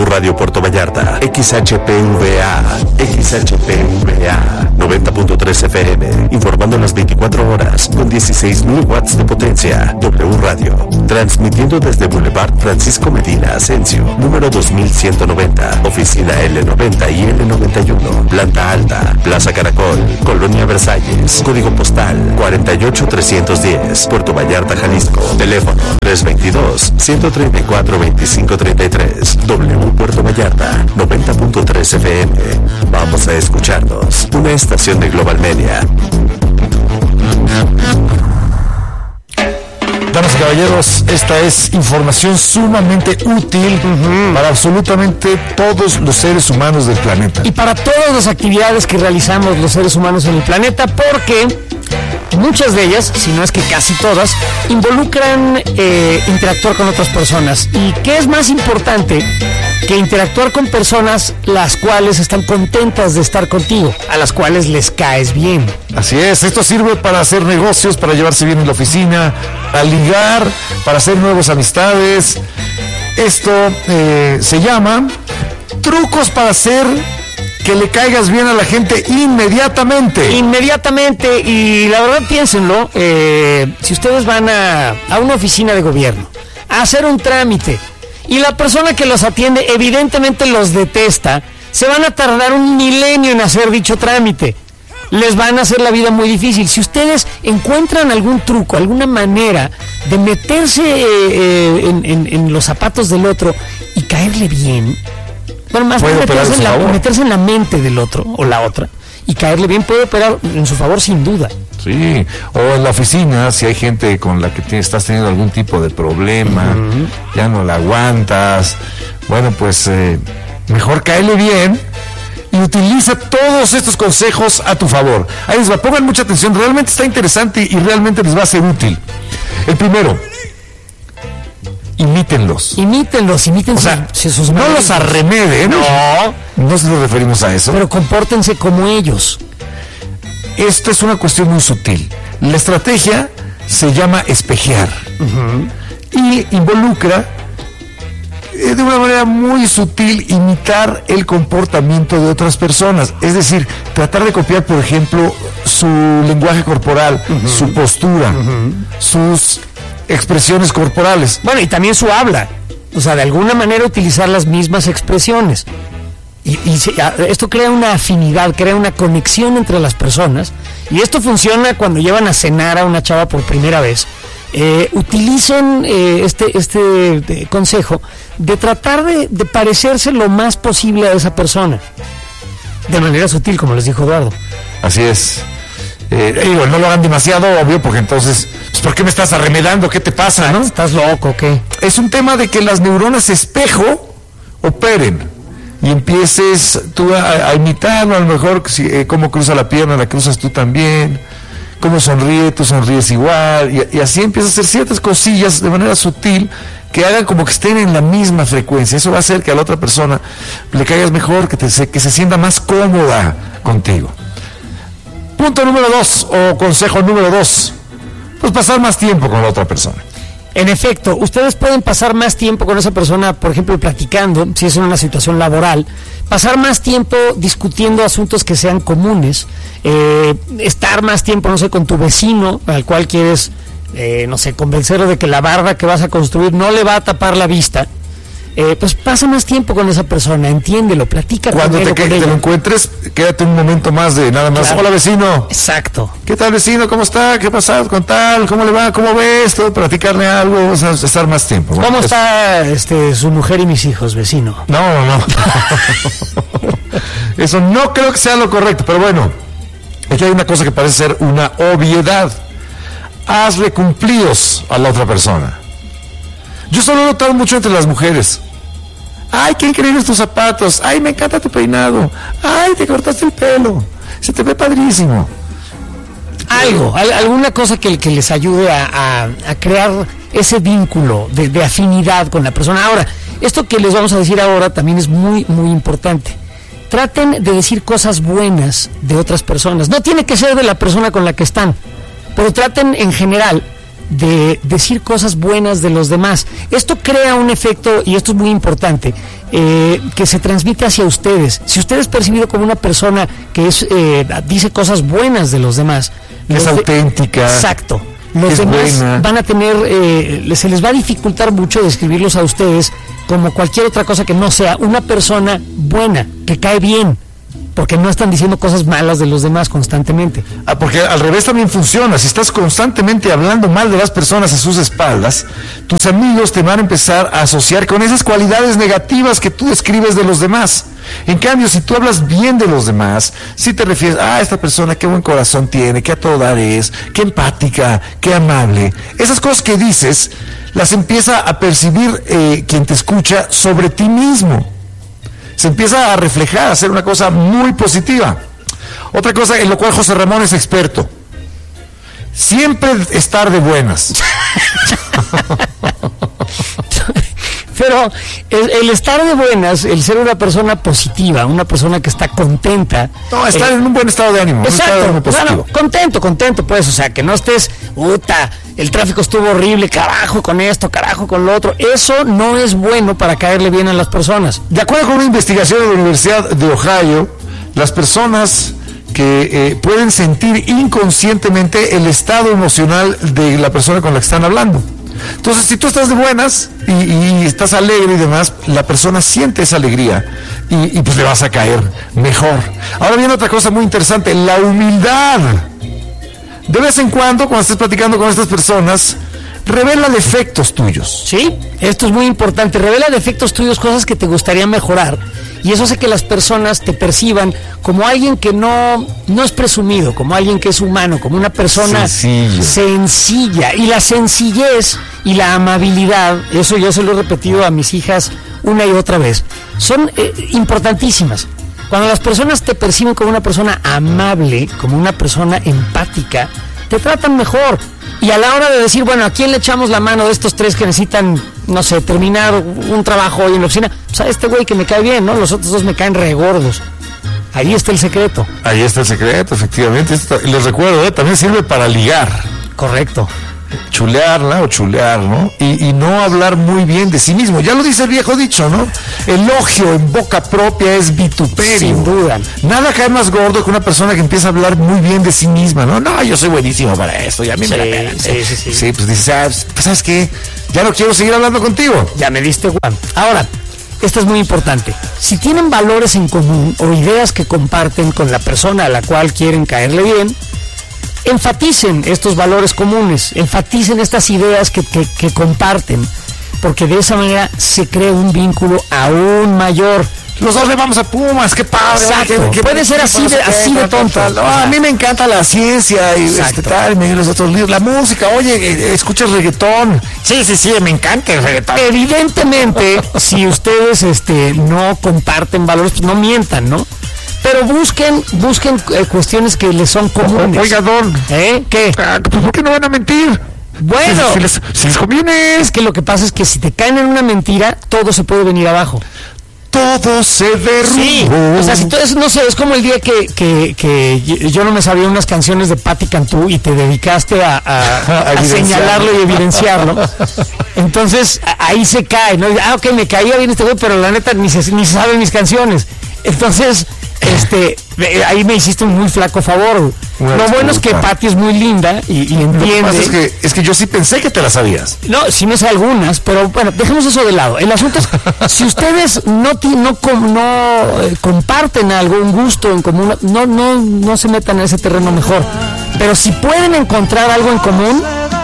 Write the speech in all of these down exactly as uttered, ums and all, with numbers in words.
Radio Puerto Vallarta, X H P V A, X H P V A, noventa punto tres F M, informando las veinticuatro horas, con dieciséis mil watts de potencia. W Radio, transmitiendo desde Boulevard Francisco Medina Asensio, número dos mil ciento noventa, oficina L noventa y L noventa y uno, planta alta, Plaza Caracol, Colonia Versalles, código postal cuarenta y ocho trescientos diez, Puerto Vallarta, Jalisco, teléfono tres veintidós, ciento treinta y cuatro, veinticinco treinta y tres. W Puerto Vallarta, noventa punto tres F M. Vamos a escucharnos. Una estación de Global Media. Damas y caballeros, esta es información sumamente útil uh-huh. para absolutamente todos los seres humanos del planeta. Y para todas las actividades que realizamos los seres humanos en el planeta, porque muchas de ellas, si no es que casi todas, involucran eh, interactuar con otras personas. ¿Y qué es más importante que interactuar con personas las cuales están contentas de estar contigo, a las cuales les caes bien? Así es, esto sirve para hacer negocios, para llevarse bien en la oficina, para ligar, para hacer nuevas amistades. Esto eh, se llama trucos para hacer que le caigas bien a la gente inmediatamente. Inmediatamente, y la verdad piénsenlo, eh, si ustedes van a, a una oficina de gobierno a hacer un trámite y la persona que los atiende evidentemente los detesta, se van a tardar un milenio en hacer dicho trámite. Les van a hacer la vida muy difícil. Si ustedes encuentran algún truco, alguna manera de meterse eh, eh, en, en, en los zapatos del otro y caerle bien, bueno, más bien meterse en, la, meterse en la mente del otro o la otra y caerle bien, puede operar en su favor sin duda. Sí, o en la oficina, si hay gente con la que te, estás teniendo algún tipo de problema, uh-huh. ya no la aguantas, bueno, pues eh, mejor caerle bien y utiliza todos estos consejos a tu favor. Ahí les va, pongan mucha atención, realmente está interesante y realmente les va a ser útil. El primero, imítenlos. Imítenlos, imiten o sea, sus, sus no los arremeden. No, no nos referimos a eso. Pero compórtense como ellos. Esto es una cuestión muy sutil. La estrategia se llama espejear uh-huh. y involucra eh, de una manera muy sutil imitar el comportamiento de otras personas. Es decir, tratar de copiar, por ejemplo, su lenguaje corporal, uh-huh. su postura, uh-huh. sus expresiones corporales. Bueno, y también su habla. O sea, de alguna manera utilizar las mismas expresiones. Y, y se, esto crea una afinidad, crea una conexión entre las personas. Y esto funciona cuando llevan a cenar a una chava por primera vez. Eh, utilicen eh, este, este eh, consejo de tratar de, de parecerse lo más posible a esa persona. De manera sutil, como les dijo Eduardo. Así es. Eh, digo, no lo hagan demasiado obvio, porque entonces, pues, ¿por qué me estás arremedando? ¿Qué te pasa, no? ¿Estás loco o qué? Es un tema de que las neuronas espejo operen y empieces tú a, a imitarlo, a lo mejor si, eh, cómo cruza la pierna, la cruzas tú también, cómo sonríe, tú sonríes igual, y, y así empiezas a hacer ciertas cosillas de manera sutil que hagan como que estén en la misma frecuencia. Eso va a hacer que a la otra persona le caigas mejor, que, te, que se sienta más cómoda contigo. Punto número dos, o consejo número dos, pues pasar más tiempo con la otra persona. En efecto, ustedes pueden pasar más tiempo con esa persona, por ejemplo, platicando, si es en una situación laboral, pasar más tiempo discutiendo asuntos que sean comunes, eh, estar más tiempo, no sé, con tu vecino, al cual quieres, eh, no sé, convencerlo de que la barda que vas a construir no le va a tapar la vista. Eh, pues pasa más tiempo con esa persona, entiéndelo, platica Cuando con él. Cuando te, te lo encuentres, quédate un momento más de nada más. Claro. Hola, vecino. Exacto. ¿Qué tal, vecino? ¿Cómo está? ¿Qué pasa con tal? ¿Cómo le va? ¿Cómo ves? Todo, platicarle algo, vas a estar más tiempo. ¿Cómo bueno, está es... este su mujer y mis hijos, vecino? No, no. Eso no creo que sea lo correcto, pero bueno, aquí hay una cosa que parece ser una obviedad. Hazle cumplidos a la otra persona. Yo solo he notado mucho entre las mujeres. Ay, qué increíbles tus zapatos. Ay, me encanta tu peinado. Ay, te cortaste el pelo. Se te ve padrísimo. Algo, al, alguna cosa que, que les ayude a, a, a crear ese vínculo de, de afinidad con la persona. Ahora, esto que les vamos a decir ahora también es muy, muy importante. Traten de decir cosas buenas de otras personas. No tiene que ser de la persona con la que están, pero traten en general de decir cosas buenas de los demás. Esto crea un efecto, y esto es muy importante, eh, que se transmite hacia ustedes. Si usted es percibido como una persona que es eh, dice cosas buenas de los demás, es de, auténtica. Exacto. Los es demás buena. van a tener, eh, se les va a dificultar mucho describirlos a ustedes como cualquier otra cosa que no sea una persona buena, que cae bien, porque no están diciendo cosas malas de los demás constantemente. Ah, porque al revés también funciona. Si estás constantemente hablando mal de las personas a sus espaldas, tus amigos te van a empezar a asociar con esas cualidades negativas que tú describes de los demás. En cambio, si tú hablas bien de los demás, si te refieres, ah, esta persona qué buen corazón tiene, qué a todo dar es, qué empática, qué amable, esas cosas que dices, las empieza a percibir eh, quien te escucha sobre ti mismo. Se empieza a reflejar, a ser una cosa muy positiva. Otra cosa en lo cual José Ramón es experto: siempre estar de buenas. Pero el, el estar de buenas, el ser una persona positiva, una persona que está contenta. No, estar eh, en un buen estado de ánimo. Exacto, un estado de ánimo bueno, contento, contento, pues, o sea, que no estés, puta, el tráfico estuvo horrible, carajo con esto, carajo con lo otro. Eso no es bueno para caerle bien a las personas. De acuerdo con una investigación de la Universidad de Ohio, las personas que eh, pueden sentir inconscientemente el estado emocional de la persona con la que están hablando. Entonces, si tú estás de buenas y, y estás alegre y demás, la persona siente esa alegría y, y pues le vas a caer mejor. Ahora viene otra cosa muy interesante: la humildad. De vez en cuando, cuando estés platicando con estas personas, revela defectos tuyos. Sí, esto es muy importante. Revela defectos tuyos, cosas que te gustaría mejorar. Y eso hace que las personas te perciban como alguien que no, no es presumido, como alguien que es humano, como una persona Sencillo. sencilla. Y la sencillez y la amabilidad, eso yo se lo he repetido a mis hijas una y otra vez, son eh, importantísimas. Cuando las personas te perciben como una persona amable, como una persona empática, te tratan mejor. Y a la hora de decir, bueno, ¿a quién le echamos la mano de estos tres que necesitan, no sé, terminar un trabajo hoy en la oficina? Pues a este güey que me cae bien, ¿no? Los otros dos me caen regordos. Ahí está el secreto. Ahí está el secreto, efectivamente. Esto, les recuerdo, ¿eh? También sirve para ligar. Correcto. Chulearla o chulear, ¿no? Y, y no hablar muy bien de sí mismo. Ya lo dice el viejo dicho, ¿no? Elogio en boca propia es vituperio. Sin duda. Nada cae más gordo que una persona que empieza a hablar muy bien de sí misma, ¿no? No, yo soy buenísimo para esto, y a mí Sí, me la pelan. sí, sí, sí. Sí, pues dices, ah, pues, ¿sabes qué? Ya no quiero seguir hablando contigo. Ya me diste Juan. Ahora, esto es muy importante. Si tienen valores en común o ideas que comparten con la persona a la cual quieren caerle bien, enfaticen estos valores comunes, enfaticen estas ideas que, que, que comparten, porque de esa manera se crea un vínculo aún mayor. Los dos le vamos a Pumas, qué padre. Exacto. Qué, qué Puede ser así de, así de tonto. No, a mí me encanta la ciencia y este, tal, me los otros libros, la música. Oye, eh, escuchas reggaetón. Sí, sí, sí, me encanta el reggaetón. Evidentemente, si ustedes este, no comparten valores, pues no mientan, ¿no? Pero busquen, busquen eh, cuestiones que les son comunes. Oiga, don. ¿Eh? ¿Qué? Ah, pues, ¿por qué no van a mentir? Bueno, si, si les, si les conviene. Es que lo que pasa es que si te caen en una mentira, todo se puede venir abajo. Todo se derrumbó. Sí, o sea, si tú es, no sé, es como el día que, que, que yo no me sabía unas canciones de Patti Cantú y te dedicaste a, a, a señalarlo y evidenciarlo. Entonces, a, ahí se cae, ¿no? Ah, ok, me caía bien este güey, pero la neta ni se, ni se saben mis canciones. Entonces, este, ahí me hiciste un muy flaco favor. Una Lo bueno disculpa. es que Patti es muy linda y, y entiende. Lo que pasa es que, es que yo sí pensé que te la sabías. No, sí me sé algunas, pero bueno, dejemos eso de lado. El asunto es, si ustedes no ti- no, com- no eh, comparten algo, un gusto en común, no, no, no se metan en ese terreno mejor. Pero si pueden encontrar algo en común,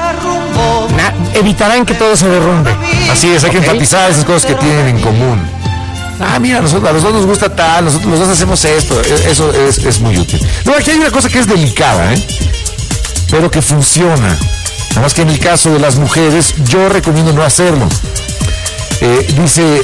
na- evitarán que todo se derrumbe. Así es, hay que Ok. enfatizar esas cosas que tienen en común. Ah, mira, a nosotros, a nosotros nos gusta tal, nosotros los dos hacemos esto, eso es, es muy útil. Luego aquí hay una cosa que es delicada, ¿eh? Pero que funciona. Nada más que en el caso de las mujeres, yo recomiendo no hacerlo. Eh, dice,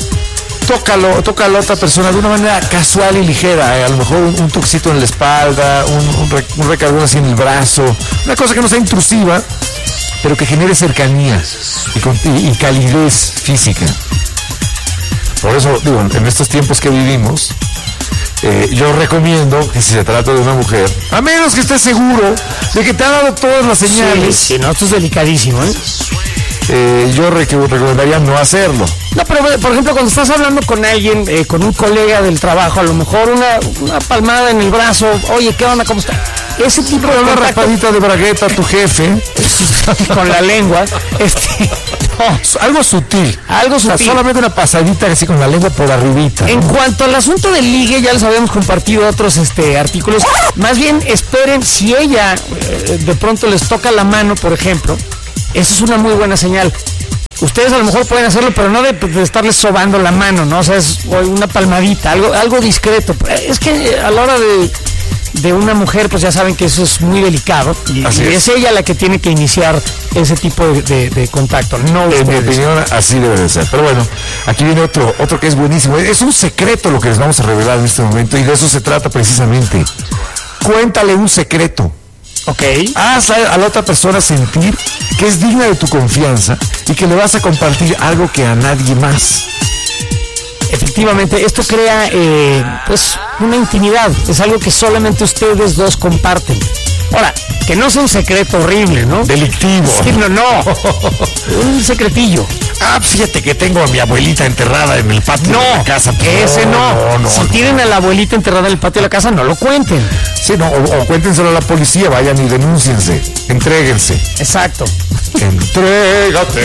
tócalo, toca a la otra persona de una manera casual y ligera, ¿eh? A lo mejor un, un toquecito en la espalda, un, un, re, un recargón así en el brazo, una cosa que no sea intrusiva, pero que genere cercanía y, con, y, y calidez física. Por eso, digo, en estos tiempos que vivimos, eh, yo recomiendo que si se trata de una mujer, a menos que estés seguro de que te ha dado todas las señales, Sí, sí, no, esto es delicadísimo, ¿eh? eh, yo rec- recomendaría no hacerlo. No, pero por ejemplo, cuando estás hablando con alguien, eh, con un colega del trabajo, a lo mejor una, una palmada en el brazo, oye, ¿qué onda? ¿Cómo está? Ese tipo de Una contacto raspadita de bragueta a tu jefe, con la lengua, este, no, algo sutil. algo O sea, sutil. solamente una pasadita así con la lengua por arribita. En cuanto al asunto del ligue, ya les habíamos compartido otros este, artículos. Más bien, esperen, si ella eh, de pronto les toca la mano, por ejemplo, eso es una muy buena señal. Ustedes a lo mejor pueden hacerlo, pero no de, de estarles sobando la mano, ¿no? O sea, es una palmadita, algo, algo discreto. Es que a la hora de, de una mujer, pues ya saben que eso es muy delicado. Y, Así y es. es ella la que tiene que iniciar ese tipo de, de- de contacto, no En mi ustedes. opinión, así debe de ser. Pero bueno, aquí viene otro, otro que es buenísimo. Es un secreto lo que les vamos a revelar en este momento y de eso se trata precisamente. Cuéntale un secreto. Ok. Haz a, a la otra persona sentir que es digna de tu confianza y que le vas a compartir algo que a nadie más. Efectivamente, esto crea eh, pues una intimidad, es algo que solamente ustedes dos comparten. Ahora, que no sea un secreto horrible, ¿no? Delictivo. Sí, no, no. Un secretillo. Ah, fíjate que tengo a mi abuelita enterrada en el patio No, de la casa. ese no. No, no, si no. tienen a la abuelita enterrada en el patio de la casa, no lo cuenten. Sí, no, o, o cuéntenselo a la policía, vayan y denúnciense. Entréguense. Exacto. Entrégate.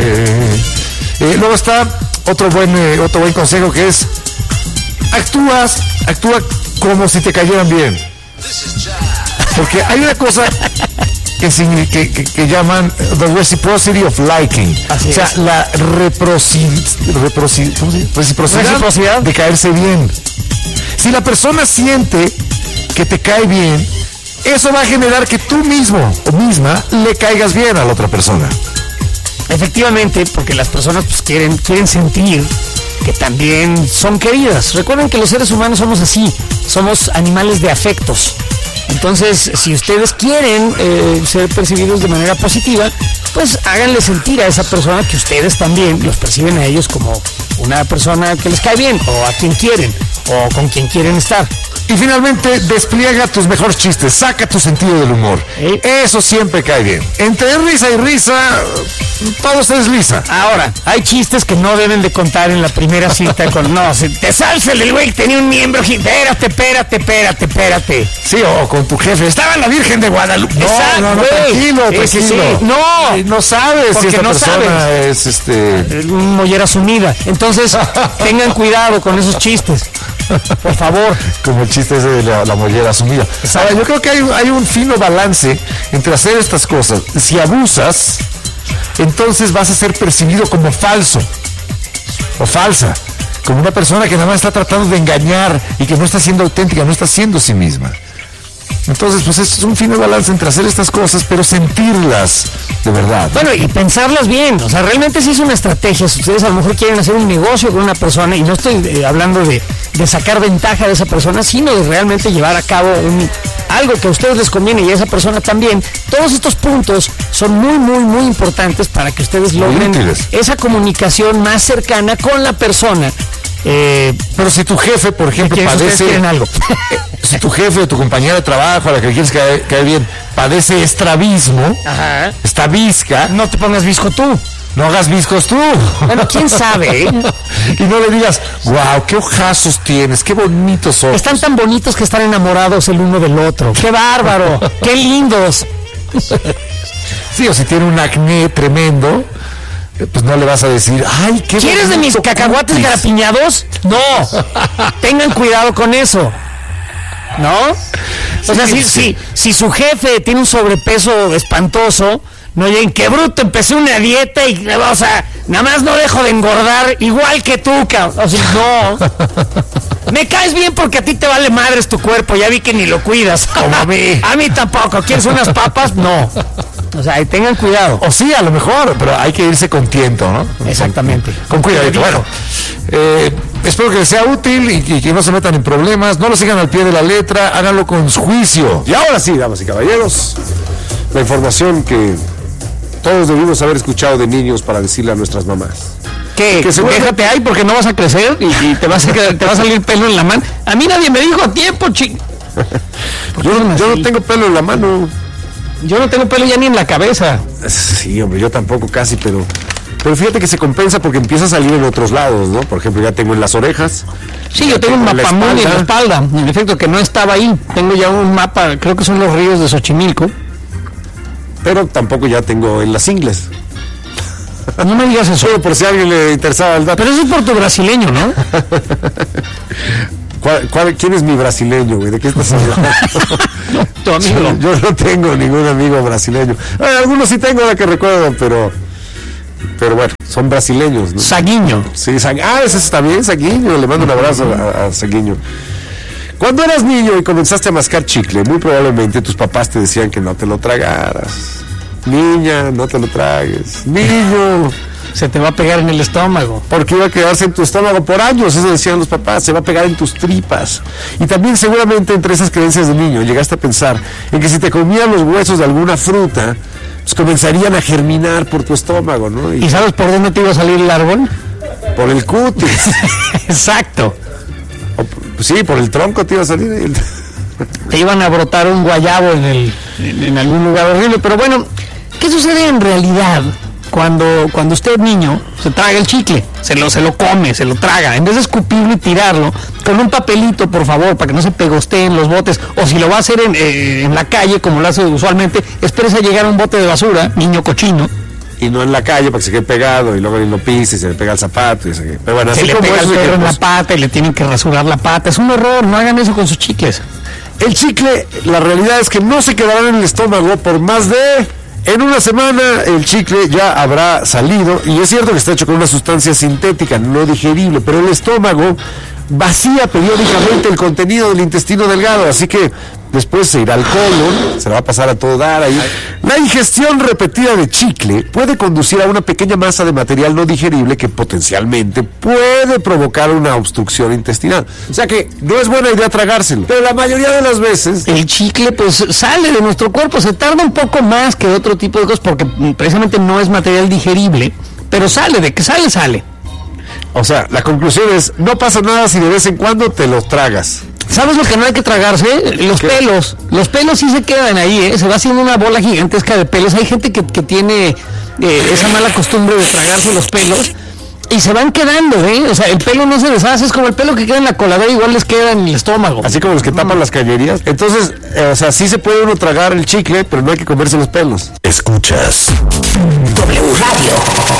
Eh, luego está otro buen, eh, otro buen consejo que es actúas, actúa como si te cayeran bien. Porque hay una cosa que, signi- que, que, que llaman the reciprocity of liking. Así o sea, es. la reproci, reproci- ¿cómo se dice? Reciprocidad, Reciprocidad. de caerse bien. Si la persona siente que te cae bien, eso va a generar que tú mismo o misma le caigas bien a la otra persona. Efectivamente, porque las personas pues, quieren, quieren sentir que también son queridas. Recuerden que los seres humanos somos así, somos animales de afectos. Entonces, si ustedes quieren eh, ser percibidos de manera positiva, pues háganle sentir a esa persona que ustedes también los perciben a ellos como una persona que les cae bien, o a quien quieren, o con quien quieren estar. Y finalmente, despliega tus mejores chistes, saca tu sentido del humor. ¿Eh? Eso siempre cae bien. Entre risa y risa, todo se desliza. Ahora, hay chistes que no deben de contar en la primera cita con... No, se, te salsa el güey que tenía un miembro... gi- Espérate, espérate, espérate, espérate. Sí, o con tu jefe. Estaba la Virgen de Guadalupe. No, Exacto, no, no, güey. tranquilo, Sí, sí, tranquilo. sí. No. Eh, no sabes Porque si esta no persona sabes. es este... Un mollera sumida. Entonces, tengan cuidado con esos chistes. Por favor. Como el chiste ese de la, la mollera sumida. Ahora, yo creo que hay, hay un fino balance entre hacer estas cosas. Si abusas, entonces vas a ser percibido como falso o falsa, como una persona que nada más está tratando de engañar y que no está siendo auténtica, no está siendo sí misma. Entonces, pues es un fino balance entre hacer estas cosas, pero sentirlas de verdad. Bueno, y pensarlas bien, o sea, realmente sí es una estrategia. Si ustedes a lo mejor quieren hacer un negocio con una persona, y no estoy eh, hablando de, de sacar ventaja de esa persona, sino de realmente llevar a cabo un, algo que a ustedes les conviene y a esa persona también, todos estos puntos son muy, muy, muy importantes para que ustedes logren útiles. esa comunicación más cercana con la persona. Eh, Pero si tu jefe, por ejemplo, ¿quieren- ustedes padece... quieren algo? Si tu jefe o tu compañera de trabajo a la que le quieres caer, caer bien padece estrabismo, Ajá. está visca, No te pongas visco tú. no hagas viscos tú. Bueno, quién sabe, ¿eh? Y no le digas, wow, qué ojazos tienes, qué bonitos ojos. Están tan bonitos que están enamorados el uno del otro. ¡Qué bárbaro! ¡Qué lindos! Sí, o si tiene un acné tremendo, eh, pues no le vas a decir, ay, qué ¿Quieres de mis bonito cacahuates cutis". garapiñados? No. Tengan cuidado con eso. ¿No? O sea, si, sí. si, si su jefe tiene un sobrepeso espantoso, no lleguen, qué bruto, empecé una dieta y, o sea, nada más no dejo de engordar igual que tú, cabrón. O sea, no. Me caes bien porque a ti te vale madres tu cuerpo, ya vi que ni lo cuidas. Como a mí. A mí tampoco. ¿Quieres unas papas? No. O sea, tengan cuidado. O sí, a lo mejor, pero hay que irse con tiento, ¿no? Exactamente. Con cuidadito. Bueno, eh, espero que les sea útil y, y que no se metan en problemas. No lo sigan al pie de la letra, háganlo con juicio. Y ahora sí, damas y caballeros, la información que todos debimos haber escuchado de niños para decirle a nuestras mamás. ¿Qué? Que seguro- Déjate ahí porque no vas a crecer y, y te, vas a, quedar- te va a salir pelo en la mano. A mí nadie me dijo a tiempo, chico. Yo, yo no tengo pelo en la mano. Yo no tengo pelo ya ni en la cabeza. Sí, hombre, yo tampoco casi, pero... Pero fíjate que se compensa porque empieza a salir en otros lados, ¿no? Por ejemplo, ya tengo en las orejas. Sí, yo tengo un en la mapa mundi en la espalda. espalda. En efecto, que no estaba ahí. Tengo ya un mapa, creo que son los ríos de Xochimilco. Pero tampoco ya tengo en las ingles. No me digas eso. Solo por si a alguien le interesaba el dato. Pero eso es por tu brasileño, ¿no? ¿Cuál, cuál, ¿Quién es mi brasileño, güey? ¿De qué estás hablando? Tu amigo. Yo, yo no tengo ningún amigo brasileño. Ah, algunos sí tengo, ahora que recuerdo, pero... Pero bueno, son brasileños, ¿no? Saguiño. Sí, Sa- ah, ese está bien, Saguiño. Le mando un abrazo a, a Saguiño. Cuando eras niño y comenzaste a mascar chicle, muy probablemente tus papás te decían que no te lo tragaras. Niña, no te lo tragues. Niño, Se te va a pegar en el estómago. porque iba a quedarse en tu estómago por años, eso decían los papás, se va a pegar en tus tripas. Y también seguramente entre esas creencias de niño llegaste a pensar en que si te comían los huesos de alguna fruta, pues comenzarían a germinar por tu estómago, ¿no? ¿Y Y sabes por dónde te iba a salir el árbol? por el cutis. Exacto. O, pues sí, por el tronco te iba a salir. el- Te iban a brotar un guayabo en, el, en, en algún lugar horrible. Pero bueno, ¿qué sucede en realidad cuando, cuando usted, niño, se traga el chicle? Se lo, se lo come, se lo traga. En vez de escupirlo y tirarlo, con un papelito, por favor, para que no se pegosteen los botes. O si lo va a hacer en, eh, en la calle, como lo hace usualmente, espérese a llegar a un bote de basura, niño cochino. Y no en la calle para que se quede pegado y luego lo pise y se le pega el zapato. Y se... Pero bueno, Se así le como pega el eso de que, perro en la pues, pata y le tienen que rasurar la pata. Es un horror, no hagan eso con sus chicles. el chicle, la realidad es que no se quedará en el estómago por más de... En una semana el chicle ya habrá salido, y es cierto que está hecho con una sustancia sintética, no digerible, pero el estómago vacía periódicamente el contenido del intestino delgado, así que después se irá al colon, se le va a pasar a todo dar ahí. La ingestión repetida de chicle puede conducir a una pequeña masa de material no digerible que potencialmente puede provocar una obstrucción intestinal. O sea que no es buena idea tragárselo, pero la mayoría de las veces... El chicle pues sale de nuestro cuerpo, se tarda un poco más que otro tipo de cosas porque mm, precisamente no es material digerible, pero sale, de que sale, sale. O sea, la conclusión es, no pasa nada si de vez en cuando te los tragas. ¿Sabes lo que no hay que tragarse? Los ¿Qué? pelos. Los pelos sí se quedan ahí, ¿eh? Se va haciendo una bola gigantesca de pelos. Hay gente que, que tiene eh, esa mala costumbre de tragarse los pelos y se van quedando, ¿eh? O sea, el pelo no se deshace, es como el pelo que queda en la coladera, igual les queda en el estómago. Así como los que tapan las cañerías. Entonces, eh, o sea, sí se puede uno tragar el chicle, pero no hay que comerse los pelos. Escuchas W Radio.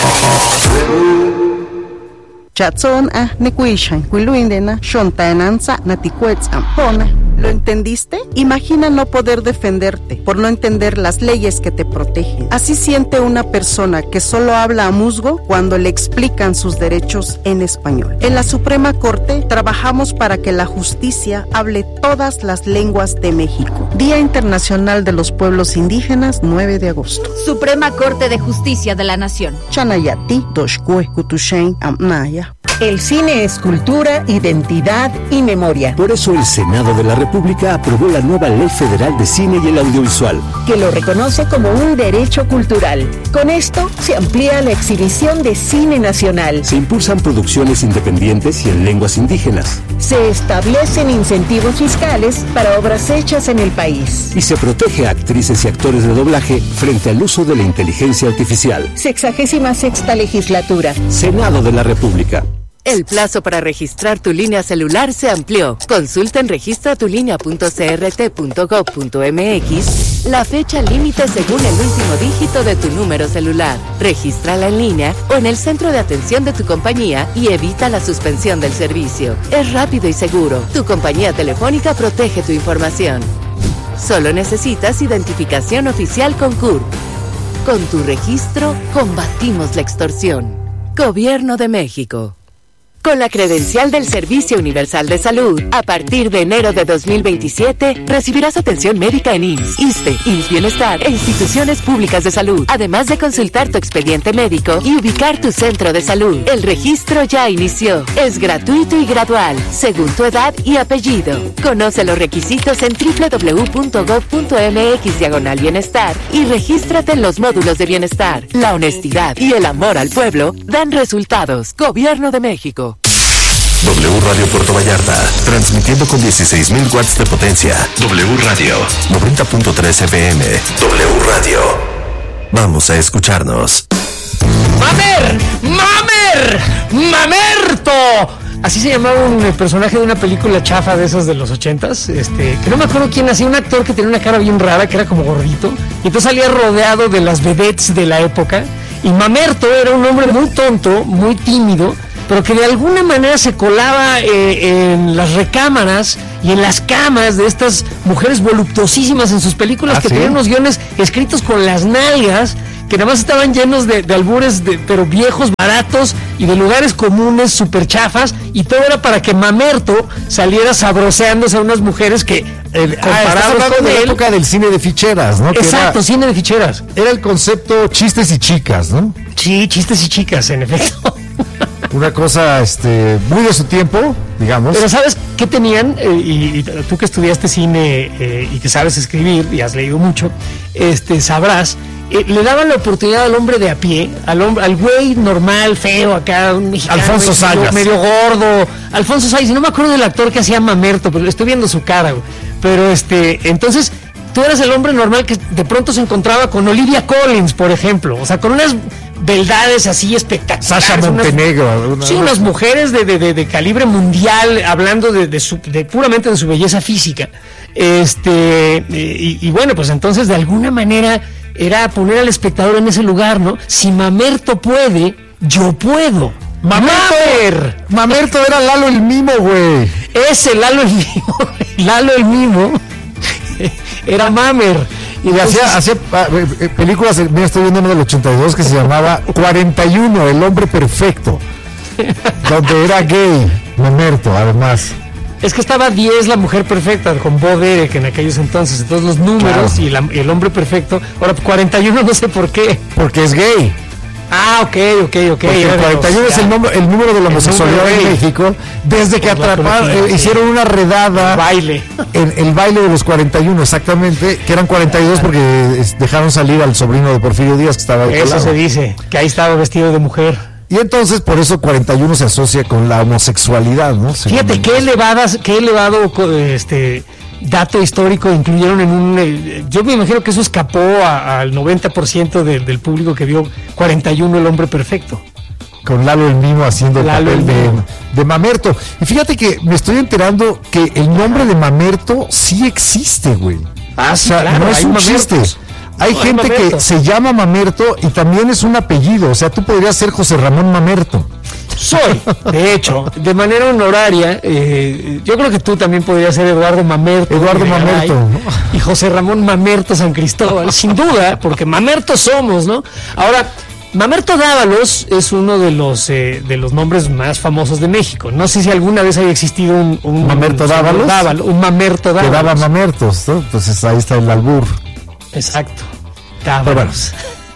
Chatson a nekuishan, kuiluindena, shontaenanza, naticuetz ampona. ¿Lo entendiste? Imagina no poder defenderte por no entender las leyes que te protegen. Así siente una persona que solo habla a musgo cuando le explican sus derechos en español. En la Suprema Corte trabajamos para que la justicia hable todas las lenguas de México. Día Internacional de los Pueblos Indígenas, nueve de agosto. Suprema Corte de Justicia de la Nación. Chanayati, Doshkue, Kutushen, Amnaya. El cine es cultura, identidad y memoria, Por eso el Senado de la República aprobó la nueva Ley Federal de Cine y el Audiovisual. que lo reconoce como un derecho cultural. Con esto se amplía la exhibición de cine nacional. Se impulsan producciones independientes y en lenguas indígenas. Se establecen incentivos fiscales para obras hechas en el país. Y se protege a actrices y actores de doblaje frente al uso de la inteligencia artificial. Sexagésima sexta legislatura. Senado de la República. El plazo para registrar tu línea celular se amplió. Consulta en registra tu línea punto c r t punto gov punto m x la fecha límite según el último dígito de tu número celular. Regístrala en línea o en el centro de atención de tu compañía y evita la suspensión del servicio. Es rápido y seguro. Tu compañía telefónica protege tu información. Solo necesitas identificación oficial con C U R P. Con tu registro, combatimos la extorsión. Gobierno de México. Con la credencial del Servicio Universal de Salud, a partir de enero de dos mil veintisiete, recibirás atención médica en I M S S, ISSSTE, I M S S Bienestar e instituciones públicas de salud, además de consultar tu expediente médico y ubicar tu centro de salud. El registro ya inició. Es gratuito y gradual, según tu edad y apellido. Conoce los requisitos en doble u doble u doble u punto gob punto eme equis diagonal bienestar y regístrate en los módulos de bienestar. La honestidad y el amor al pueblo dan resultados. Gobierno de México. W Radio Puerto Vallarta, transmitiendo con dieciséis mil watts de potencia. W Radio, noventa punto tres F M. W Radio. Vamos a escucharnos. ¡Mamer! ¡Mamer! ¡Mamerto! Así se llamaba un personaje de una película chafa de esas de los ochentas, este, que no me acuerdo quién hacía, un actor que tenía una cara bien rara, que era como gordito, y entonces salía rodeado de las vedettes de la época, y Mamerto era un hombre muy tonto, muy tímido, pero que de alguna manera se colaba eh, en las recámaras y en las camas de estas mujeres voluptuosísimas en sus películas, ¿Ah, que sí? tenían unos guiones escritos con las nalgas, que nada más estaban llenos de, de albures, de, pero viejos, baratos, y de lugares comunes, súper chafas, y todo era para que Mamerto saliera sabroseándose a unas mujeres que, eh, Ah, estás comparados hablando con de la él... época del cine de ficheras, ¿no? Que Exacto, era, cine de ficheras. era el concepto chistes y chicas, ¿no? Sí, chistes y chicas, en efecto. Una cosa este, muy de su tiempo, digamos. Pero ¿sabes qué tenían? Eh, y, y tú que estudiaste cine eh, y que sabes escribir y has leído mucho, este, sabrás, eh, le daban la oportunidad al hombre de a pie, al hombre, al güey normal, feo, acá, un mexicano. Alfonso Sayas. Medio, medio gordo. Alfonso Sayas, y no me acuerdo del actor que hacía Mamerto, pero estoy viendo su cara, güey. Pero este, entonces... Tú eras el hombre normal que de pronto se encontraba con Olivia Collins, por ejemplo, o sea, con unas beldades así espectaculares. Sasha Montenegro. Unas, sí, unas mujeres de, de, de, de calibre mundial, hablando de, de, su, de puramente de su belleza física. Este y, y bueno, pues entonces de alguna manera era poner al espectador en ese lugar, ¿no? Si Mamerto puede, yo puedo. Mamerto, Mamerto era Lalo el Mimo, güey. Ese Lalo el Mimo, Lalo el Mimo. Era Mamer. Y le hacía, hacía ah, eh, películas, mira, estoy viendo uno del ochenta y dos que se llamaba cuarenta y uno, el hombre perfecto, donde era gay, Mamerto, además. Es que estaba diez, la mujer perfecta, con Bo Derek en aquellos entonces, entonces los números, claro. y, la, y el hombre perfecto. Ahora cuarenta y uno no sé por qué. Porque es gay. Ah, ok, ok, ok. Porque el cuarenta y uno es el, nombre, el número de la homosexualidad en México, desde que atraparon, eh, hicieron una redada. El baile. En el baile de los cuarenta y uno, exactamente, que eran cuarenta y dos porque dejaron salir al sobrino de Porfirio Díaz, que estaba ahí. Eso se dice, que ahí estaba vestido de mujer. Y entonces por eso cuarenta y uno se asocia con la homosexualidad, ¿no? Fíjate qué elevadas, qué elevado este dato histórico incluyeron en un... Eh, yo me imagino que eso escapó a, al noventa por ciento de, del público que vio cuarenta y uno, el hombre perfecto. Con Lalo el Mimo haciendo Lalo el papel el de, de Mamerto. Y fíjate que me estoy enterando que el nombre de Mamerto sí existe, güey. Ah, sí, o sea, claro, no es un Mamertos. chiste. Hay No, gente hay que se llama Mamerto y también es un apellido. O sea, tú podrías ser José Ramón Mamerto. Soy, de hecho, de manera honoraria, eh, yo creo que tú también podrías ser Eduardo Mamerto. Eduardo de Garay, Mamerto, ¿no? Y José Ramón Mamerto San Cristóbal, sin duda, porque Mamertos somos, ¿no? Ahora, Mamerto Dávalos es uno de los eh, de los nombres más famosos de México. No sé si alguna vez haya existido un, un Mamerto un, Dávalos. Dávalo, un Mamerto Que Dávalos. daba Mamertos, ¿no? Entonces ahí está el albur. Exacto. Dávalos.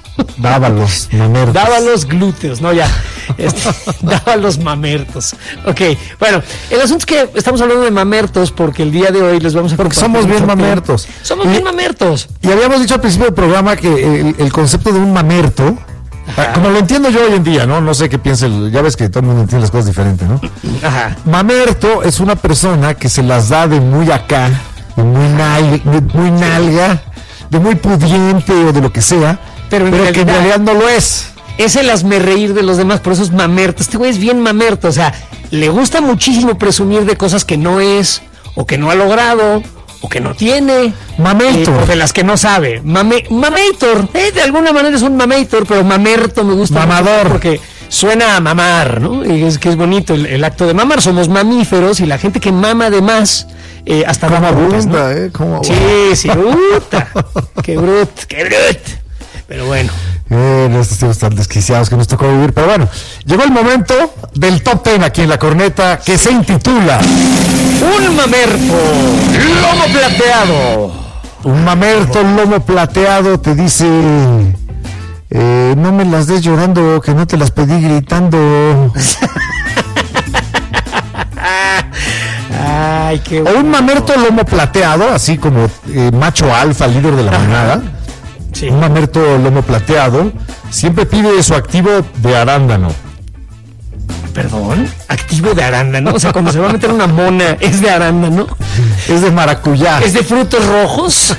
Dávalos, Mamertos. Dávalos glúteos, no ya. Este, Dávalos Mamertos. Ok, bueno, el asunto es que estamos hablando de Mamertos porque el día de hoy les vamos a Porque compartir somos bien un sorteo. Mamertos. Somos Y- bien Mamertos. Y habíamos dicho al principio del programa que el, el concepto de un mamerto, Ajá. como lo entiendo yo hoy en día, ¿no? No sé qué piensa el, ya ves que todo el mundo entiende las cosas diferentes, ¿no? Ajá. Mamerto es una persona que se las da de muy acá, de muy, nal- de muy nalga, de muy pudiente o de lo que sea, Pero pero, en que en realidad- realidad no lo es. Es el hazmerreír de los demás, por eso es Mamerto. Este güey es bien Mamerto, o sea, le gusta muchísimo presumir de cosas que no es, o que no ha logrado, o que no tiene. Mamerto. Eh, o de las que no sabe. Mame, Mamator, eh, de alguna manera es un Mamator, pero Mamerto me gusta Mamador. mucho porque suena a mamar, ¿no? Y es que es bonito el, el acto de mamar. Somos mamíferos y la gente que mama de más, eh, hasta Como mama brutas, ¿no? abunda, ¿eh? Como Sí, sí, bruta. Qué brut, qué brut. Pero bueno. Eh, en estos tiempos tan desquiciados que nos tocó vivir. Pero bueno, llegó el momento del top ten aquí en La Corneta, que se intitula Un mamerto lomo plateado. Un mamerto lomo plateado te dice... Eh, no me las des llorando, que no te las pedí gritando. Ay, qué O bueno. un mamerto lomo plateado, así como eh, macho alfa, líder de la manada. Sí. Un mamerto lomo plateado siempre pide su activo de arándano. Perdón, activo de arándano. O sea, cuando se va a meter una mona, es de arándano. Es de maracuyá. Es de frutos rojos.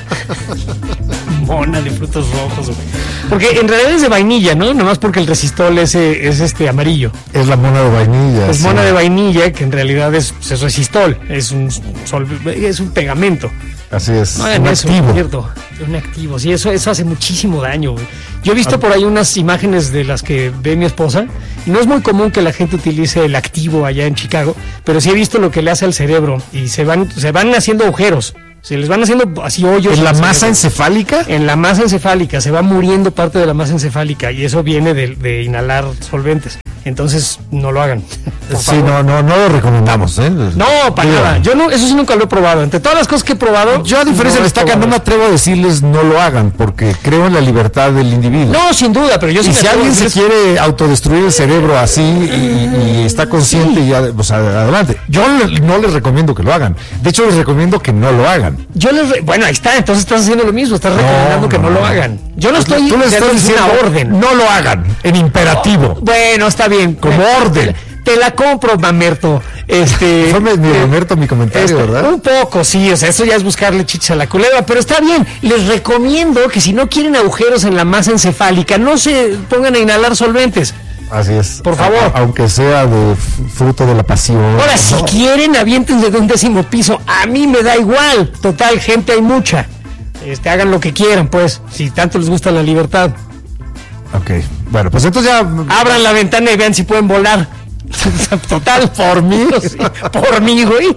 Mona de frutos rojos, güey. Porque en realidad es de vainilla, ¿no? Nomás porque el resistol ese es este amarillo. Es la mona de vainilla. Es sí. mona de vainilla, que en realidad es, es resistol. Es un sol, es un pegamento. Así es. No hagan un eso, activo. cierto. Un activo. Sí, eso, eso hace muchísimo daño, güey. Yo he visto por ahí unas imágenes de las que ve mi esposa, y no es muy común que la gente utilice el activo allá en Chicago, pero sí he visto lo que le hace al cerebro, y se van, se van haciendo agujeros. Se les van haciendo así hoyos. ¿En la al masa cerebro. encefálica? En la masa encefálica, se va muriendo parte de la masa encefálica, y eso viene de, de inhalar solventes. Entonces, no lo hagan. por Sí, favor. no, no, no lo recomendamos, ¿eh? No, para Cuidado. nada. Yo no, eso sí nunca lo he probado. Entre todas las cosas que he probado, Yo, a diferencia no de he Estaca, no probado me atrevo a decirles no lo hagan, porque creo en la libertad del individuo. No, sin duda, pero yo sí Y me si atrevo a alguien se decirles- quiere autodestruir el cerebro así y, y está consciente, ya, pues adelante. Yo le- no les recomiendo que lo hagan. De hecho, les recomiendo que no lo hagan. Yo les re- bueno, ahí está, entonces estás haciendo lo mismo, estás recomendando que no lo hagan. Yo no estoy Tú les estás dando diciendo una orden. no lo hagan, en imperativo. Bueno, está bien. Como Me- orden. Te la compro, mamerto. Este. Fue mi, mi eh, Roberto, mi comentario, este, ¿verdad? Un poco, sí, o sea, eso ya es buscarle chicha a la culebra, pero está bien. Les recomiendo que si no quieren agujeros en la masa encefálica, no se pongan a inhalar solventes. Así es. Por favor. A- aunque sea de f- fruto de la pasión. Ahora, si ¿no? quieren, aviéntense de un décimo piso. A mí me da igual. Total, gente hay mucha. Este, hagan lo que quieran, pues, si tanto les gusta la libertad. Ok, bueno, pues entonces ya... Abran la ventana y vean si pueden volar. Total, por mí. Sí, por mí, güey.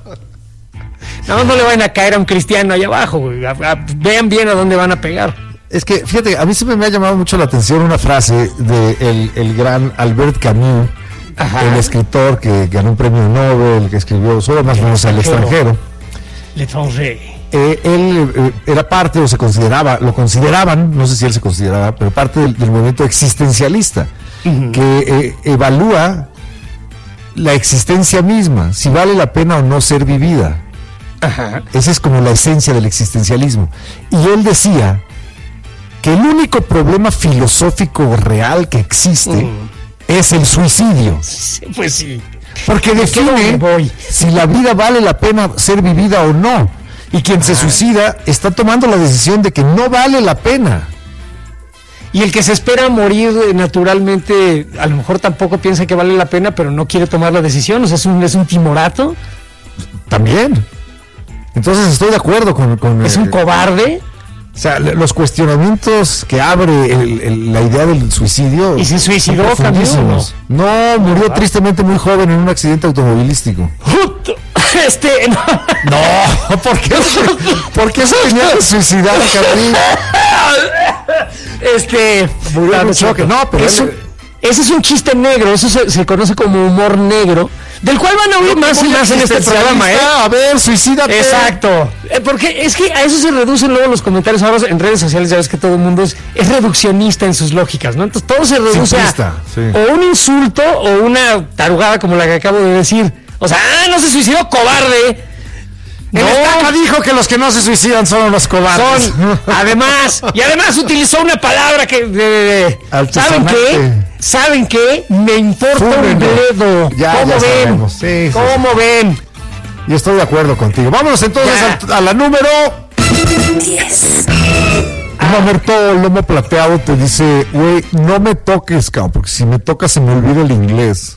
Nada más no le vayan a caer a un cristiano allá abajo, güey. A- a- vean bien a dónde van a pegar. Es que, fíjate, a mí siempre me ha llamado mucho la atención una frase de el, el gran Albert Camus, Ajá. el escritor que ganó un premio Nobel, que escribió solo más o menos al extranjero. L'étranger. Eh, él eh, era parte, o se consideraba, lo consideraban, no sé si él se consideraba, pero parte del, del movimiento existencialista, que eh, evalúa la existencia misma, si vale la pena o no ser vivida. Ajá. Esa es como la esencia del existencialismo. Y él decía que el único problema filosófico real que existe Mm. es el suicidio. Sí, pues sí. Porque qué define me voy? si la vida vale la pena ser vivida o no. Y quien se suicida está tomando la decisión de que no vale la pena. Y el que se espera morir eh, naturalmente, a lo mejor tampoco piensa que vale la pena, pero no quiere tomar la decisión. O sea, es un, es un timorato, También. Entonces estoy de acuerdo con... con, es eh, un cobarde. O sea, le- los cuestionamientos que abre el- el- la idea del suicidio... ¿Y se son suicidó, profundísimos. No, murió tristemente muy joven en un accidente automovilístico. Justo. Este, no. No, ¿por qué? ¿Por qué se tenía que suicidar, Carlín? Este. Murió en un cierto. choque. No, pero Es él- un- ese es un chiste negro, eso se, se conoce como humor negro, del cual van a oír más y más en este programa, ¿eh? A ver, suicídate. Exacto. Eh, porque es que a eso se reducen luego los comentarios. Ahora en redes sociales ya ves que todo el mundo es, es reduccionista en sus lógicas, ¿no? Entonces todo se reduce Simplista, a sí. o un insulto o una tarugada como la que acabo de decir. O sea, ah, no se suicidó, cobarde. El Estaca dijo que los que no se suicidan son los cobardes. Son, además, y además utilizó una palabra que, de, de- de- ¿saben Altisonante. qué? ¿Saben qué? Me importa un Fúmenlo. bledo. Ya, ¿Cómo ya ven? sabemos. Sí, sí, ¿Cómo ven? Y estoy de acuerdo contigo. Vámonos entonces Ya. al- a la número diez. Un mamerto lomo plateado te dice, güey, no me toques, cabrón, porque si me tocas se me olvida el inglés.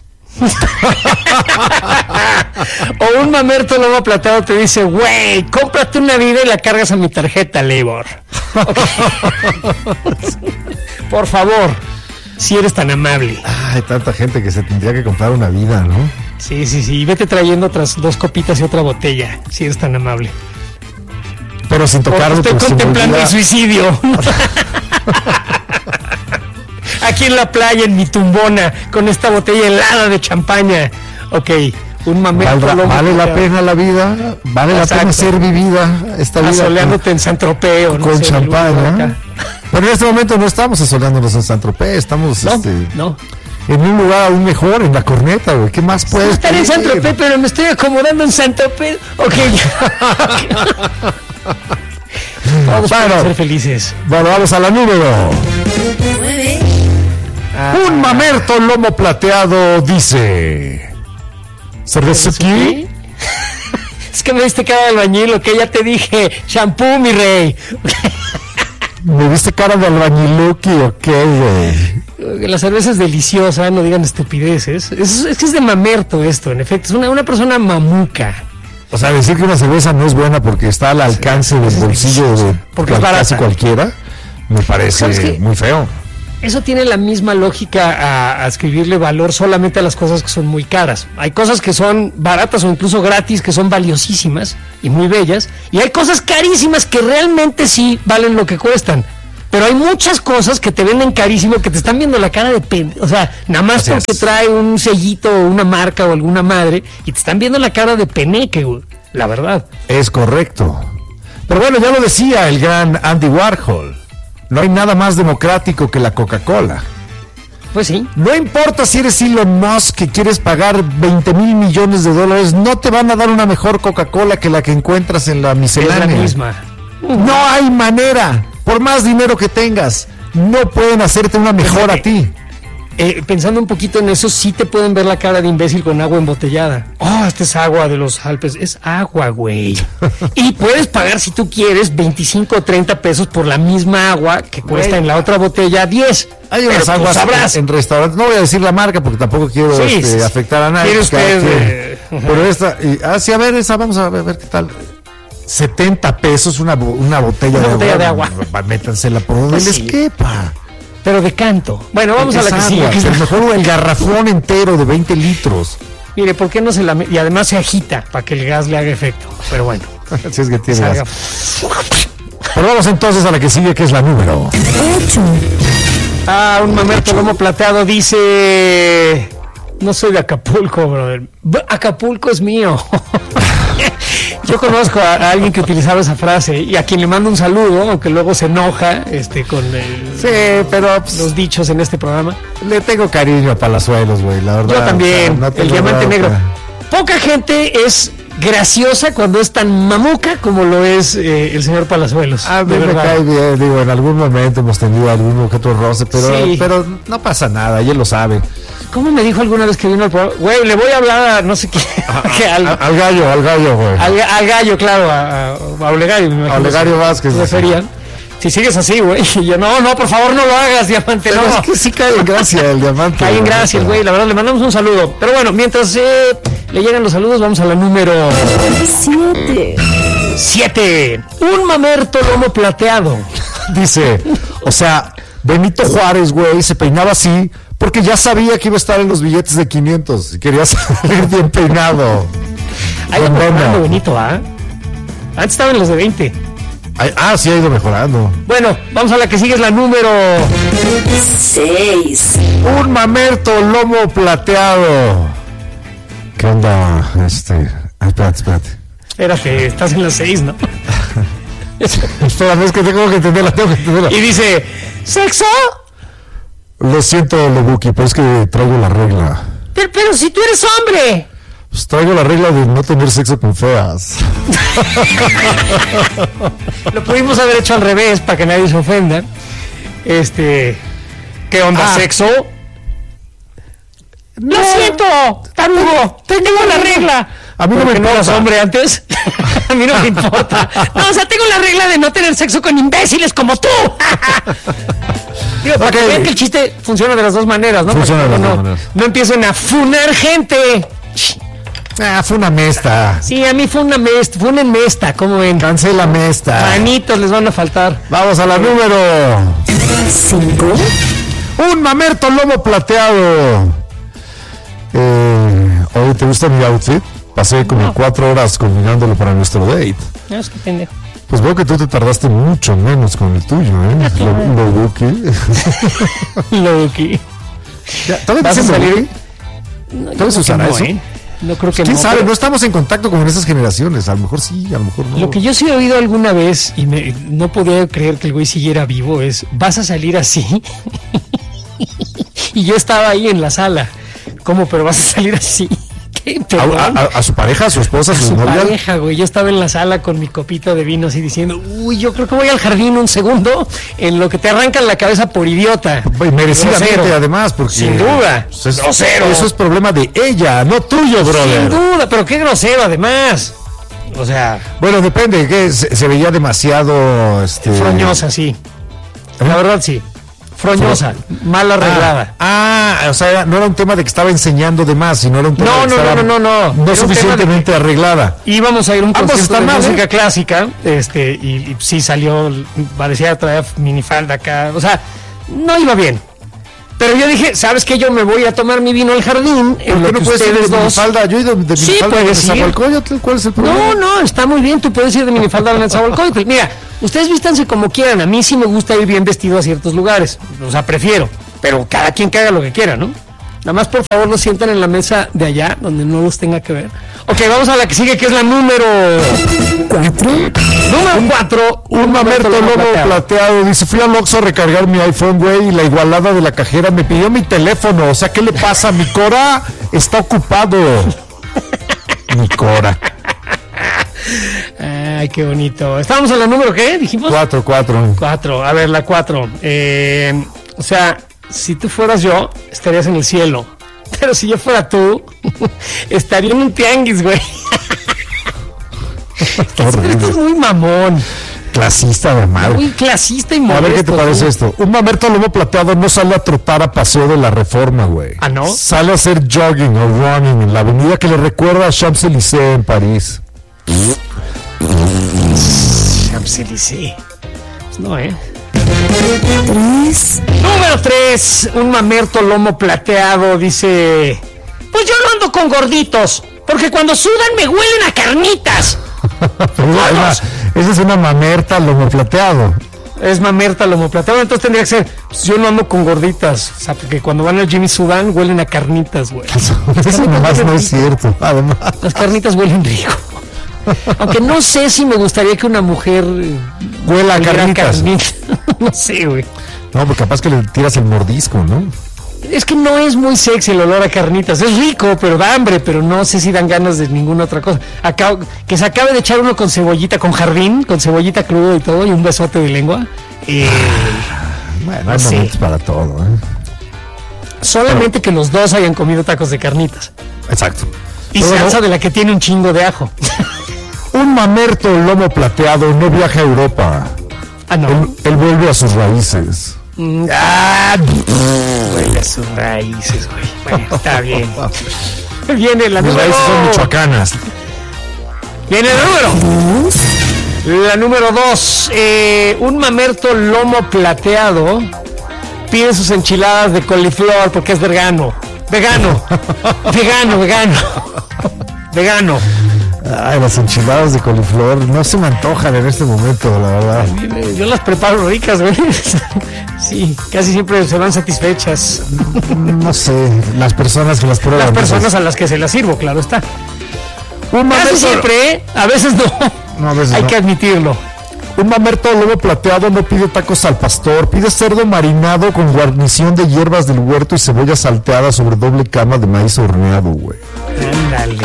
O un mamerto lomo plateado te dice, güey, cómprate una vida y la cargas a mi tarjeta, Labor. Ok. Por favor, si eres tan amable. Hay tanta gente que se tendría que comprar una vida, ¿no? Sí, sí, sí. Vete trayendo otras dos copitas y otra botella, si eres tan amable. Pero sin Porque tocarlo. estoy porque se me contemplando olvida. el suicidio. aquí en la playa, en mi tumbona, con esta botella helada de champaña. Ok, un mamerto. Vale, vale la pena la vida, vale Exacto. la pena ser vivida esta vida. Asoleándote en Saint-Tropez con no sé, champaña. Pero en este momento no estamos asoleándonos en Saint-Tropez, estamos no, este, no. en un lugar aún mejor, en la Corneta, güey. ¿Qué más puedes estar en Saint-Tropez, pero me estoy acomodando en Saint-Tropez. Ok. Vamos bueno, a ser felices. Bueno, vamos a la número nueve. Ah. Un mamerto lomo plateado dice: ¿cerveza aquí? Es que me diste cara de albañil, lo que ya te dije. Shampoo, mi rey. ¿Me viste cara de albañiluki o qué, güey? La cerveza es deliciosa, no digan estupideces. Es, es que es de mamerto esto, en efecto. Es una, una persona mamuca. O sea, decir que una cerveza no es buena porque está al alcance sí, del bolsillo de porque cual, casi cualquiera, me parece muy feo. Eso tiene la misma lógica a, a escribirle valor solamente a las cosas que son muy caras. Hay cosas que son baratas o incluso gratis, que son valiosísimas y muy bellas, y hay cosas carísimas que realmente sí valen lo que cuestan. Pero hay muchas cosas que te venden carísimo, que te están viendo la cara de pen... O sea, nada más Así porque es. trae un sellito o una marca o alguna madre, y te están viendo la cara de peneque, la verdad. Es correcto. Pero bueno, ya lo decía el gran Andy Warhol. No hay nada más democrático que la Coca-Cola. Pues sí. No importa si eres Elon Musk que quieres pagar veinte mil millones de dólares, no te van a dar una mejor Coca-Cola que la que encuentras en la miscelánea. Es la misma. No hay manera. Por más dinero que tengas, no pueden hacerte una mejor a ti. Eh, pensando un poquito en eso, sí te pueden ver la cara de imbécil con agua embotellada. Oh, esta es agua de los Alpes. Es agua, güey. Y puedes pagar, si tú quieres, veinticinco o treinta pesos por la misma agua que cuesta güey. en la otra botella diez. Hay unas Pero aguas sabrás. en restaurantes. No voy a decir la marca porque tampoco quiero sí, este, sí. afectar a nadie. Usted, eh, Pero esta, y, ah, sí, a ver, esa, vamos a ver, a ver qué tal. setenta pesos una, una botella, una de, botella agua. de agua. Métansela por donde les quepa. Pero de canto. Bueno, vamos es a la que sigue. Que es mejor el garrafón entero de veinte litros. Mire, ¿por qué no se la... Y además se agita para que el gas le haga efecto. Pero bueno. Así es que tiene gas. Pero vamos entonces a la que sigue, que es la número ocho. Ah, un mamerto lomo plateado dice... No soy de Acapulco, brother. Acapulco es mío. Yo conozco a, a alguien que utilizaba esa frase y a quien le mando un saludo, aunque luego se enoja este, con el, sí, pero pues, los dichos en este programa. Le tengo cariño a Palazuelos, güey, la verdad. Yo también, no el diamante negro. Poca gente es graciosa cuando es tan mamuca como lo es eh, el señor Palazuelos. A mí me cae bien, digo, en algún momento hemos tenido algún que otro roce, pero, sí. pero no pasa nada, y él lo sabe. ¿Cómo me dijo alguna vez que vino al programa? Güey, le voy a hablar a no sé qué. A, al, al gallo, al gallo, güey. Al, al gallo, claro, a, a Olegario. Me a Olegario Vázquez. Referían. Si sigues así, güey. Y yo, no, no, por favor, no lo hagas, diamante. Pero no. es que sí cae en gracia el diamante. Cae en gracia el güey, la verdad, le mandamos un saludo. Pero bueno, mientras eh, le llegan los saludos, vamos a la número... Siete. Siete. Un mamerto lomo plateado. Dice, o sea, Benito Juárez, güey, se peinaba así... Porque ya sabía que iba a estar en los billetes de quinientos y quería salir bien peinado. Ha ido mejorando, Benito, ¿ah? ¿eh? Antes estaba en los de veinte. Ay, ah, sí, ha ido mejorando. Bueno, vamos a la que sigue, es la número... seis. Un mamerto lomo plateado. ¿Qué onda? Este... Ay, espérate, espérate. Espérate, estás en las seis, ¿no? Espérame, es que tengo que entenderla, tengo que entenderla. Y dice... ¿Sexo? Lo siento, Lobuki, pero es que traigo la regla. Pero, pero si tú eres hombre. Pues traigo la regla de no tener sexo con feas. Lo pudimos haber hecho al revés para que nadie se ofenda. Este, ¿qué onda, ah. sexo? No. Lo siento, Tarugo, tengo la regla. A mí no me importa. ¿No eras hombre antes? A mí no me importa. No, o sea, tengo la regla de no tener sexo con imbéciles como tú. Digo, para okay. que vean que el chiste funciona de las dos maneras, ¿no? Funciona de las no, dos maneras. No empiecen a funar gente. Ah, fue una mesta. Sí, a mí fue una mesta, fue una mesta, ¿cómo ven? Cancela mesta. Manitos les van a faltar. Vamos a la número cinco. Un mamerto lomo plateado. Eh, oye, ¿te gusta mi outfit? Pasé como no. cuatro horas combinándolo para nuestro date. No, es que pendejo. Pues veo que tú te tardaste mucho menos con el tuyo, ¿eh? Lo, lo Buki. Lo Buki. ¿Todavía ¿Vas a salir? No, ¿Todavía se usará no, eso? ¿eh? No creo que ¿Quién no, sabe? pero... No estamos en contacto con esas generaciones. A lo mejor sí, a lo mejor no. Lo que yo sí he oído alguna vez y me, no podía creer que el güey siguiera vivo es, vas a salir así. Y yo estaba ahí en la sala. ¿Cómo? Pero vas a salir así. ¿Qué? ¿A, a, a su pareja, a su esposa, a su, su novia? pareja, güey. Yo estaba en la sala con mi copita de vino así diciendo, uy, yo creo que voy al jardín un segundo en lo que te arrancan la cabeza por idiota. Pues merecidamente, Grosero. Además, porque... Sin duda. Pues es, Grosero. Eso es problema de ella, no tuyo, brother. Sin duda, pero qué grosero además. O sea... Bueno, depende, que se, se veía demasiado... Este... Froñosa, sí. La verdad, sí. Froñosa, mal arreglada. Ah, ah, o sea, no era un tema de que estaba enseñando de más, sino era un tema No, de que no, estaba no, no, no, no. no suficientemente arreglada. Íbamos a ir a un Ambos concierto están de mal, música ¿eh? clásica, este, y, y sí salió, parecía traer minifalda acá, o sea, no iba bien. Pero yo dije, ¿sabes qué? Yo me voy a tomar mi vino al jardín, en lo ¿Por qué que no puedes ir ustedes de dos... minifalda? Yo he ido de Sí, minifalda puedes de ir. Nezahualcóyotl, ¿cuál es el problema? No, no, está muy bien, tú puedes ir de minifalda al Nezahualcóyotl. Mira, ustedes vístanse como quieran, a mí sí me gusta ir bien vestido a ciertos lugares, o sea, prefiero, pero cada quien que haga lo que quiera, ¿no? Nada más, por favor, los sientan en la mesa de allá, donde no los tenga que ver. Ok, vamos a la que sigue, que es la número... Cuatro. Número cuatro, Un mamerto lobo plateado. plateado. Dice, fui al Oxxo a recargar mi iPhone, güey, y la igualada de la cajera me pidió mi teléfono. O sea, ¿qué le pasa? Mi Cora está ocupado. Mi Cora. Ay, qué bonito. Estábamos en la número, ¿qué? Dijimos. Cuatro, cuatro. Cuatro. A ver, la cuatro. Eh, o sea, si tú fueras yo, estarías en el cielo. Pero si yo fuera tú, estaría en un tianguis, güey. Esto es muy mamón. Clasista de madre. Muy clasista y molesto. A ver qué te parece tú. esto. Un mamerto lobo plateado no sale a trotar a Paseo de la Reforma, güey. ¿Ah, no? Sale a hacer jogging o running en la avenida que le recuerda a Champs-Élysées en París. Champs-Élysées. Pues no, ¿eh? Tres. Número tres. Un mamerto lomo plateado dice... Pues yo no ando con gorditos, porque cuando sudan me huelen a carnitas. Pero una- esa es una mamerta lomo plateado. Es mamerta lomo plateado, entonces tendría que ser... Pues yo no ando con gorditas, o sea, porque cuando van al Jimmy Sudan huelen a carnitas, güey. Eso nomás no es cierto. Además, Las carnitas huelen rico. Aunque no sé si me gustaría que una mujer eh, huela a oliera carnitas. carnita. No sé, güey. No, porque capaz que le tiras el mordisco, ¿no? Es que no es muy sexy el olor a carnitas. Es rico, pero da hambre, pero no sé si dan ganas de ninguna otra cosa. Acabo, que se acabe de echar uno con cebollita, con jardín, con cebollita cruda y todo, y un besote de lengua. Eh, Bueno, hay Sí. momentos para todo, ¿eh? solamente que los dos hayan comido tacos de carnitas. Exacto. Y Pero salsa bueno, de la que tiene un chingo de ajo. un mamerto lomo plateado no viaja a Europa. Ah, no. Él, él vuelve a sus raíces. Mm, ah, huele a sus raíces, güey. Bueno, está bien. Viene la Mis número... raíces son michoacanas. Viene la número. La número dos. Eh, un mamerto lomo plateado pide sus enchiladas de coliflor porque es vegano. Vegano. Vegano, vegano. Vegano. Ay, las enchiladas de coliflor no se me antojan en este momento, la verdad. Yo las preparo ricas, güey. Sí, casi siempre se van satisfechas. No sé, las personas que las prueban. Las no sé. personas a las que se las sirvo, claro está. Un Casi mamerto, siempre, ¿eh? A veces no. No, a veces Hay no. que admitirlo. un mamerto lobo plateado no pide tacos al pastor, pide cerdo marinado con guarnición de hierbas del huerto y cebolla salteada sobre doble cama de maíz horneado, güey. Ándale.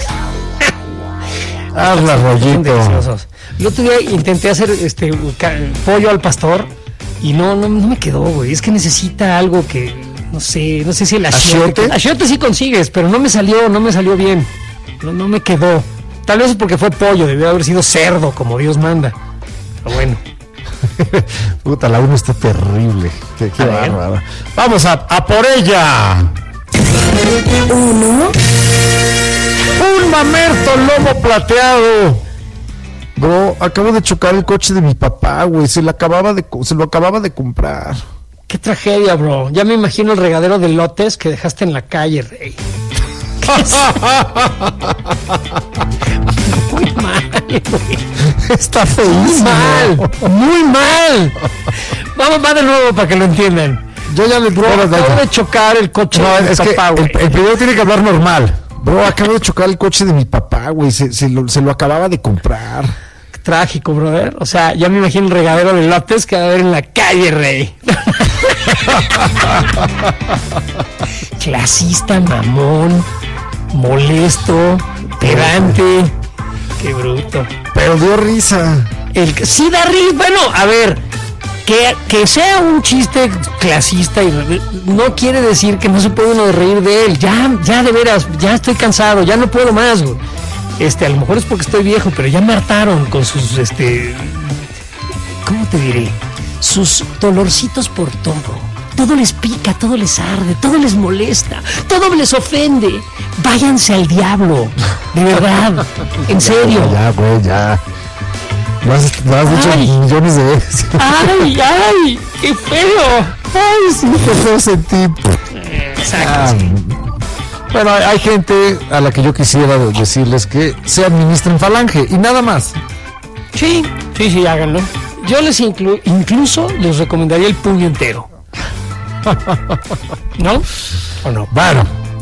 Hazla, Son rollito. deliciosos. El otro día intenté hacer este ca- pollo al pastor y no, no, no me quedó, güey. Es que necesita algo que, no sé, no sé si el achiote. ¿Achiote? Achiote sí consigues, pero no me salió, no me salió bien. No, no me quedó. Tal vez es porque fue pollo, debió haber sido cerdo, como Dios manda. Pero bueno. Puta, la uno está terrible. Qué, qué A ver. bárbara. Vamos a, a por ella. Uno. Un mamerto lomo plateado. Bro, acabo de chocar el coche de mi papá, güey. Se lo acababa de, co- se lo acababa de comprar. Qué tragedia, bro. Ya me imagino el regadero de lotes que dejaste en la calle, rey. Muy mal, güey. Está feísimo. Mal, muy mal. Vamos, va de nuevo para que lo entiendan. Yo ya le Bro, acabo de chocar el coche no, de mi es papá, que güey. el, el primero tiene que hablar normal. Bro, acabo de chocar el coche de mi papá, güey. Se, se, lo, se lo acababa de comprar. Trágico, brother. O sea, ya me imagino el regadero de lotes que va a haber en la calle, rey. Clasista, mamón, molesto, pedante. Qué bruto. Pero dio risa. El que sí da risa. Bueno, a ver, que, que sea un chiste clasista y no quiere decir que no se puede uno reír de él. Ya, ya de veras, ya estoy cansado, ya no puedo más, güey. Este, a lo mejor es porque estoy viejo, pero ya me hartaron con sus, este, ¿cómo te diré? Sus dolorcitos por todo. Todo les pica, todo les arde, todo les molesta, todo les ofende. Váyanse al diablo, de verdad, en serio. Ya, güey, ya. Lo has, lo has dicho Ay. millones de veces. ¡Ay, ay! ¡Qué feo! Ay, sí, qué feo sentí. Exacto. Ah, bueno, hay, hay gente a la que yo quisiera decirles que se administren Falange y nada más. Sí, sí, sí, háganlo. Yo les inclu incluso les recomendaría el puño entero. ¿No? ¿O no? Bueno.